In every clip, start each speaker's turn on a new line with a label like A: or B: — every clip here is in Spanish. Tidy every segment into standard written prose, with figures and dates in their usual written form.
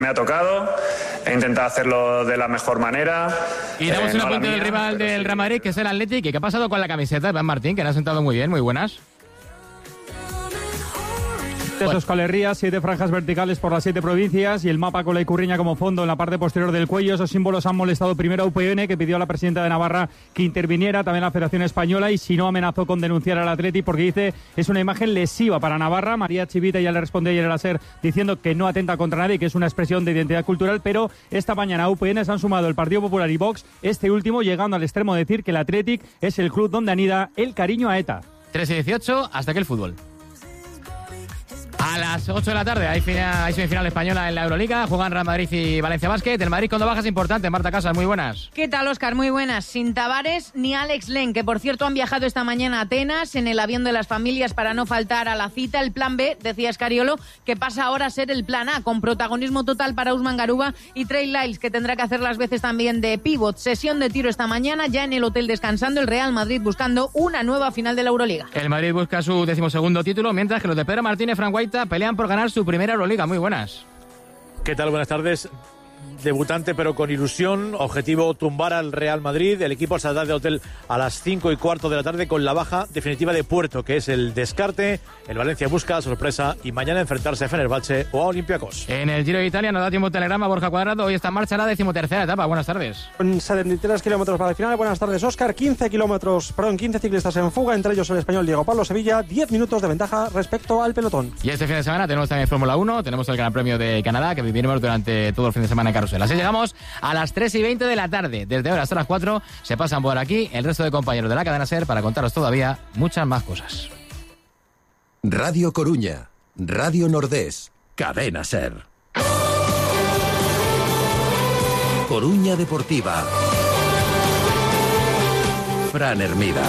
A: Me ha tocado, he intentado hacerlo de la mejor manera.
B: Y damos una apunte del rival del Real Madrid, que es el Athletic. ¿Qué ha pasado con la camiseta de Iván Martín, que le ha sentado muy bien, muy buenas?
C: Euskal Herria, 7 franjas verticales por las 7 provincias y el mapa con la Icurriña como fondo en la parte posterior del cuello. Esos símbolos han molestado primero a UPN, que pidió a la presidenta de Navarra que interviniera, también a la Federación Española, y si no amenazó con denunciar al Athletic porque dice es una imagen lesiva para Navarra. María Chivita ya le respondió ayer a la SER diciendo que no atenta contra nadie, que es una expresión de identidad cultural, pero esta mañana a UPN se han sumado el Partido Popular y Vox, este último llegando al extremo de decir que el Athletic es el club donde anida el cariño a ETA.
B: 3:18, hasta que el fútbol. A las 8 de la tarde hay semifinal española en la Euroliga. Juegan Real Madrid y Valencia Basket. El Madrid con 2 bajas importantes. Marta Casas, muy buenas.
D: ¿Qué tal, Óscar? Muy buenas. Sin Tavares ni Alex Len, que por cierto han viajado esta mañana a Atenas en el avión de las familias para no faltar a la cita. El plan B, decía Escariolo, que pasa ahora a ser el plan A, con protagonismo total para Usman Garuba y Trey Lyles, que tendrá que hacer las veces también de pívot. Sesión de tiro esta mañana, ya en el hotel descansando. El Real Madrid buscando una nueva final de la Euroliga.
B: El Madrid busca su 12º título, mientras que los de Pedro Martínez y Frank Guaita pelean por ganar su primera Euroliga. Muy buenas.
E: ¿Qué tal? Buenas tardes. Debutante pero con ilusión, objetivo tumbar al Real Madrid. El equipo saldrá de hotel a las 5:15 de la tarde con la baja definitiva de Puerto, que es el descarte. El Valencia busca sorpresa y mañana enfrentarse a Fenerbahce o a Olympiacos.
B: En el Giro de Italia nos da tiempo telegrama Borja Cuadrado. Hoy está en marcha la 13ª etapa. Buenas tardes.
F: Con 73 kilómetros para el final. Buenas tardes, Óscar. 15 ciclistas en fuga, entre ellos el español Diego Pablo Sevilla. 10 minutos de ventaja respecto al pelotón.
B: Y este fin de semana tenemos también Fórmula 1. Tenemos el Gran Premio de Canadá, que viviremos durante todo el fin de semana en Carrusel. Así llegamos a las 3:20 de la tarde. Desde ahora hasta las 4 se pasan por aquí el resto de compañeros de la cadena SER para contaros todavía muchas más cosas.
G: Radio Coruña, Radio Nordés, Cadena SER. Coruña Deportiva. Fran Hermida.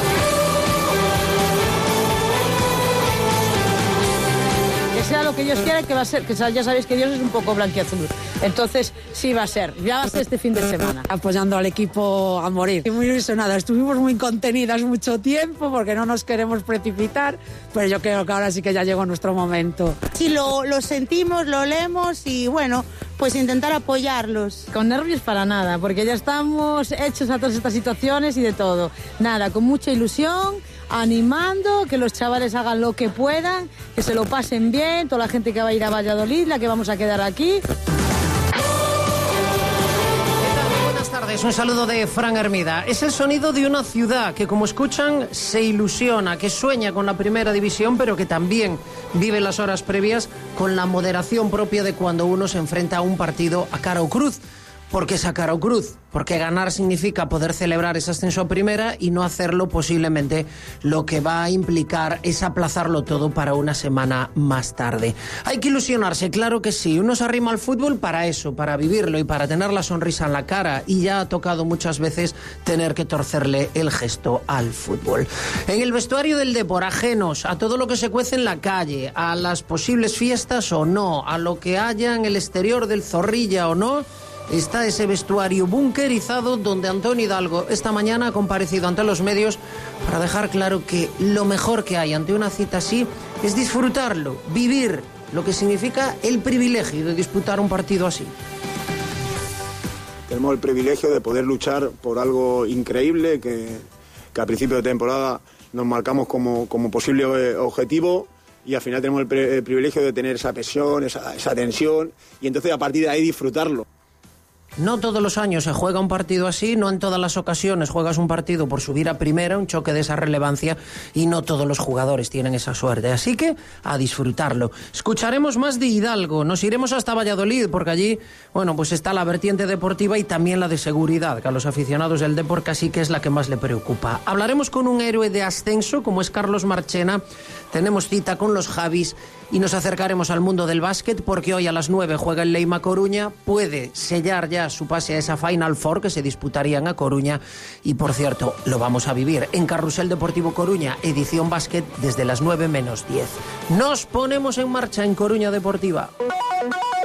H: Que sea lo que Dios quiera, que va a ser, que ya sabéis que Dios es un poco blanquiazul. Entonces, sí va a ser, ya va a ser este fin de semana.
I: Apoyando al equipo a morir. Muy ilusionada, estuvimos muy contenidas mucho tiempo porque no nos queremos precipitar, pero yo creo que ahora sí que ya llegó nuestro momento.
J: Sí, lo sentimos, lo leemos y bueno, pues intentar apoyarlos.
H: Con nervios para nada, porque ya estamos hechos a todas estas situaciones y de todo. Nada, con mucha ilusión, animando, que los chavales hagan lo que puedan, que se lo pasen bien, toda la gente que va a ir a Valladolid, la que vamos a quedar aquí.
K: Tardes, un saludo de Fran Hermida. Es el sonido de una ciudad que, como escuchan, se ilusiona, que sueña con la primera división, pero que también vive las horas previas con la moderación propia de cuando uno se enfrenta a un partido a cara o cruz. ¿Por qué es a cara o cruz? Porque ganar significa poder celebrar ese ascenso a primera y no hacerlo posiblemente lo que va a implicar es aplazarlo todo para una semana más tarde. Hay que ilusionarse, claro que sí. Uno se arrima al fútbol para eso, para vivirlo y para tener la sonrisa en la cara, y ya ha tocado muchas veces tener que torcerle el gesto al fútbol. En el vestuario del Depor, ajenos a todo lo que se cuece en la calle, a las posibles fiestas o no, a lo que haya en el exterior del Zorrilla o no, está ese vestuario bunkerizado donde Antonio Hidalgo esta mañana ha comparecido ante los medios para dejar claro que lo mejor que hay ante una cita así es disfrutarlo, vivir lo que significa el privilegio de disputar un partido así.
L: Tenemos el privilegio de poder luchar por algo increíble que a principio de temporada nos marcamos como posible objetivo. Y al final tenemos el privilegio de tener esa presión, esa tensión, y entonces a partir de ahí disfrutarlo.
K: No todos los años se juega un partido así, no en todas las ocasiones juegas un partido por subir a primera, un choque de esa relevancia, y no todos los jugadores tienen esa suerte. Así que a disfrutarlo. Escucharemos más de Hidalgo, nos iremos hasta Valladolid, porque allí, bueno, pues está la vertiente deportiva y también la de seguridad, que a los aficionados del Depor casi que es la que más le preocupa. Hablaremos con un héroe de ascenso como es Carlos Marchena, tenemos cita con los Javis y nos acercaremos al mundo del básquet, porque hoy a las 9 juega el Leima Coruña, puede sellar ya su pase a esa Final Four que se disputarían a Coruña, y por cierto, lo vamos a vivir en Carrusel Deportivo Coruña, edición básquet, desde las 9 menos 10. Nos ponemos en marcha en Coruña Deportiva.